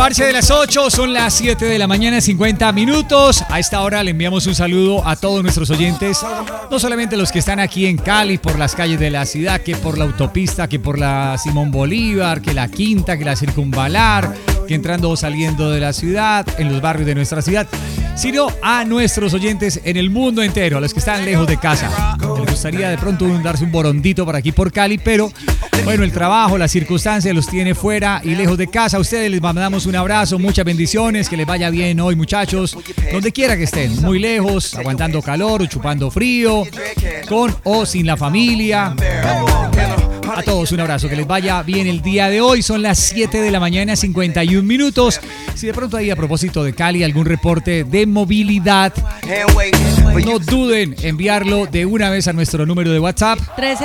Parche de las 8, son las 7 de la mañana, 50 minutos. A esta hora le enviamos un saludo a todos nuestros oyentes, no solamente los que están aquí en Cali, por las calles de la ciudad, que por la autopista, que por la Simón Bolívar, que la Quinta, que la Circunvalar, que entrando o saliendo de la ciudad, en los barrios de nuestra ciudad, sino a nuestros oyentes en el mundo entero, a los que están lejos de casa. Les gustaría de pronto darse un borondito por aquí por Cali, pero bueno, el trabajo, las circunstancias los tiene fuera y lejos de casa. A ustedes les mandamos un abrazo, muchas bendiciones, que les vaya bien hoy, muchachos, donde quiera que estén, muy lejos, aguantando calor o chupando frío, con o sin la familia. A todos un abrazo, que les vaya bien el día de hoy. Son las 7 de la mañana, 51 minutos. Si de pronto hay, a propósito de Cali, algún reporte de movilidad, no duden en enviarlo de una vez a nuestro número de WhatsApp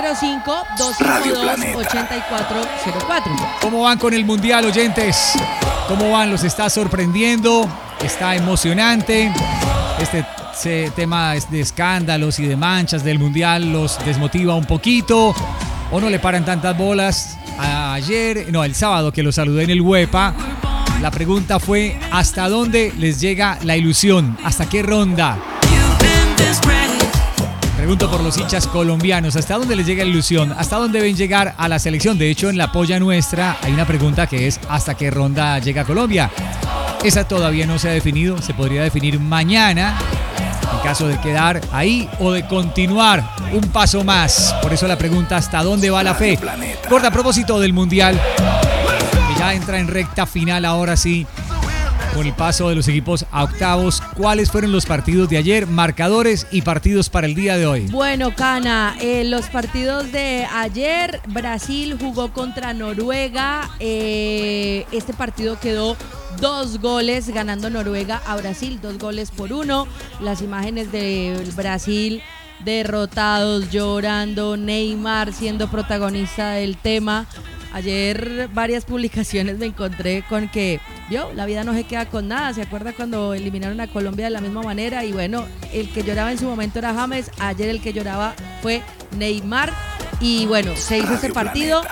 305-252-8404. ¿Cómo van con el Mundial, oyentes? ¿Cómo van? ¿Los está sorprendiendo? ¿Está emocionante? Este tema de escándalos y de manchas del Mundial los desmotiva un poquito, o no le paran tantas bolas. El sábado que los saludé en el Huepa, la pregunta fue: ¿hasta dónde les llega la ilusión? ¿Hasta qué ronda? Pregunto por los hinchas colombianos, ¿hasta dónde les llega la ilusión? ¿Hasta dónde ven llegar a la selección? De hecho, en la polla nuestra hay una pregunta que es: ¿hasta qué ronda llega Colombia? Esa todavía no se ha definido, se podría definir mañana, en caso de quedar ahí o de continuar un paso más. Por eso la pregunta: ¿hasta dónde va la fe? Corta, a propósito del Mundial, que ya entra en recta final ahora sí, con el paso de los equipos a octavos. ¿Cuáles fueron los partidos de ayer, marcadores y partidos para el día de hoy? Bueno, Cana, los partidos de ayer: Brasil jugó contra Noruega. Este partido quedó 2 goles ganando Noruega a Brasil, 2-1. Las imágenes de Brasil derrotados, llorando, Neymar siendo protagonista del tema. Ayer varias publicaciones me encontré con que, la vida no se queda con nada. ¿Se acuerda cuando eliminaron a Colombia de la misma manera? Y bueno, el que lloraba en su momento era James, ayer el que lloraba fue Neymar. Y bueno, se hizo este partido,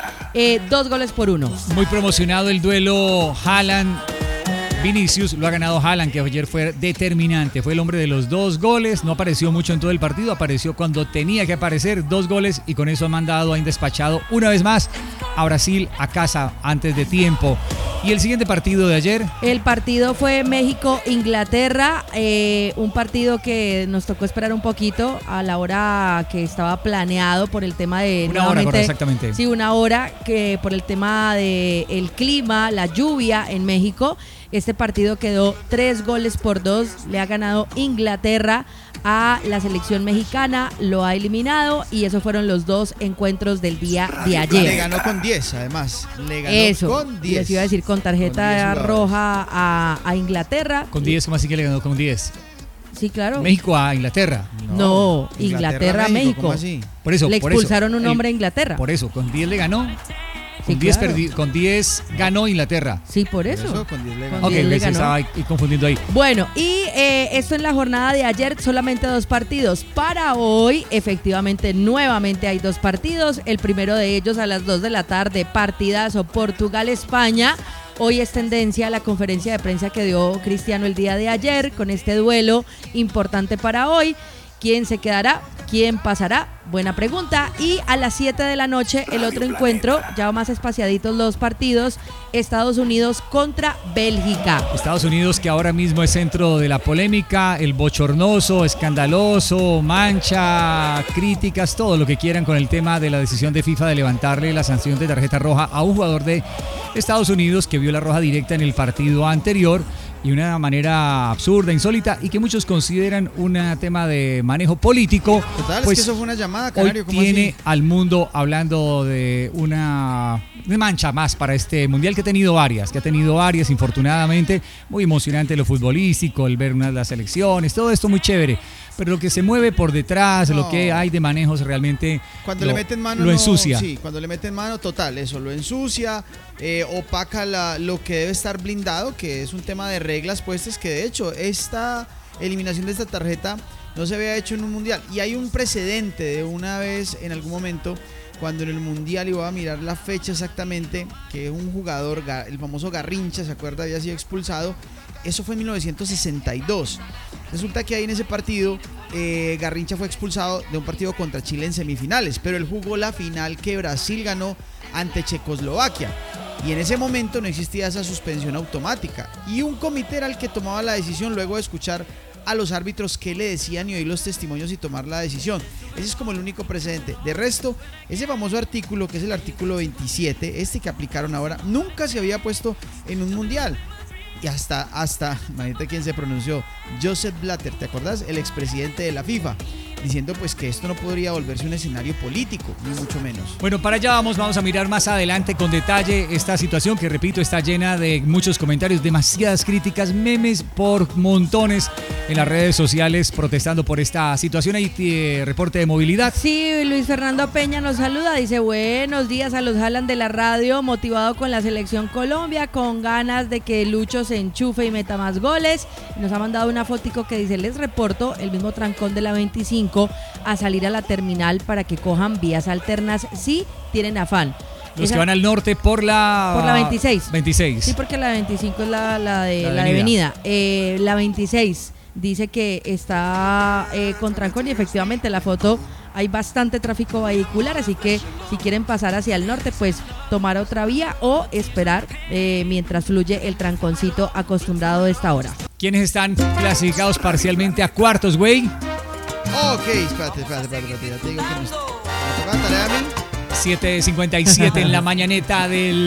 2-1. Muy promocionado el duelo Haaland-Vinicius, lo ha ganado Haaland, que ayer fue determinante, fue el hombre de los 2 goles, no apareció mucho en todo el partido, apareció cuando tenía que aparecer, 2 goles, y con eso han despachado una vez más a Brasil a casa antes de tiempo. ¿Y el siguiente partido de ayer? El partido fue México-Inglaterra, un partido que nos tocó esperar un poquito a la hora que estaba planeado por el tema de... Una hora, correcto, exactamente. Sí, una hora, que por el tema del clima, la lluvia en México. Este partido quedó 3-2, le ha ganado Inglaterra a la selección mexicana, lo ha eliminado, y esos fueron los 2 encuentros del día de ayer. Le ganó con 10, además. Le ganó eso, con 10. Les iba a decir, con tarjeta roja a Inglaterra. ¿Con 10? ¿Cómo así que le ganó con 10? Sí, claro. México a Inglaterra. No, Inglaterra a México. ¿Cómo así? Por eso, le expulsaron un hombre a Inglaterra. Por eso, con 10 le ganó. Sí, con 10 ganó Inglaterra. Sí, por eso. Con 10 le ganó. Ok, me estaba confundiendo ahí. Bueno, y esto en la jornada de ayer, solamente 2 partidos. Para hoy, efectivamente, nuevamente hay 2 partidos. El primero de ellos a las 2 de la tarde, partidazo Portugal-España. Hoy es tendencia la conferencia de prensa que dio Cristiano el día de ayer con este duelo importante para hoy. ¿Quién se quedará? ¿Quién pasará? Buena pregunta. Y a las 7 de la noche el otro encuentro, ya más espaciaditos los partidos: Estados Unidos contra Bélgica. Estados Unidos, que ahora mismo es centro de la polémica, el bochornoso, escandaloso, mancha, críticas, todo lo que quieran con el tema de la decisión de FIFA de levantarle la sanción de tarjeta roja a un jugador de Estados Unidos que vio la roja directa en el partido anterior, y una manera absurda, insólita, y que muchos consideran un tema de manejo político. Total, pues es que eso fue una llamada, Canario. Hoy tiene al mundo hablando de una mancha más para este mundial, que ha tenido varias, infortunadamente. Muy emocionante lo futbolístico, el ver una de las selecciones, todo esto muy chévere. Pero lo que se mueve por detrás, lo que hay de manejos realmente cuando le meten mano, lo ensucia. Sí, cuando le meten mano, total, eso lo ensucia, opaca lo que debe estar blindado, que es un tema de reglas puestas, que de hecho esta eliminación de esta tarjeta no se había hecho en un mundial. Y hay un precedente de una vez, en algún momento, cuando en el Mundial, y voy a mirar la fecha exactamente, que un jugador, el famoso Garrincha, ¿se acuerda? Había sido expulsado. Eso fue en 1962. Resulta que ahí en ese partido Garrincha fue expulsado de un partido contra Chile en semifinales, pero él jugó la final que Brasil ganó ante Checoslovaquia. Y en ese momento no existía esa suspensión automática. Y un comité era el que tomaba la decisión luego de escuchar a los árbitros qué le decían y oír los testimonios y tomar la decisión. Ese es como el único precedente. De resto, ese famoso artículo, que es el artículo 27, este que aplicaron ahora, nunca se había puesto en un mundial. Y hasta, imagínate quién se pronunció, Joseph Blatter, ¿te acordás? El expresidente de la FIFA, diciendo pues que esto no podría volverse un escenario político, ni mucho menos. Bueno, para allá vamos a mirar más adelante con detalle esta situación que, repito, está llena de muchos comentarios, demasiadas críticas, memes por montones en las redes sociales protestando por esta situación. Ahí reporte de movilidad. Sí, Luis Fernando Peña nos saluda, dice buenos días a los Jalan de la radio, motivado con la selección Colombia, con ganas de que Lucho se enchufe y meta más goles. Nos ha mandado una fotico que dice, les reporto el mismo trancón de la 25 a salir a la terminal para que cojan vías alternas si tienen afán. Los que van al norte por la 26. 26. Sí, porque la 25 es la de avenida. La 26 dice que está con trancón y efectivamente la foto hay bastante tráfico vehicular, así que si quieren pasar hacia el norte, pues tomar otra vía o esperar mientras fluye el tranconcito acostumbrado de esta hora. ¿Quiénes están clasificados parcialmente a cuartos, güey? Ok, espérate, ya te digo que no está. ¿Me toca tarea a mí? 7:57 en la mañaneta del